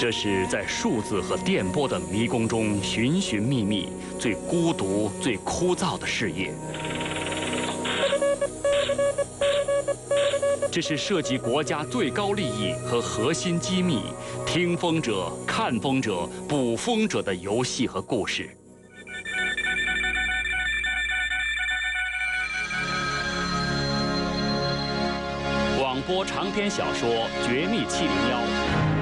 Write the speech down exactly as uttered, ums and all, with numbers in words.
这是在数字和电波的迷宫中寻寻觅觅、最孤独、最枯燥的事业。这是涉及国家最高利益和核心机密、听风者、看风者、捕风者的游戏和故事。广播长篇小说《绝密七零幺》。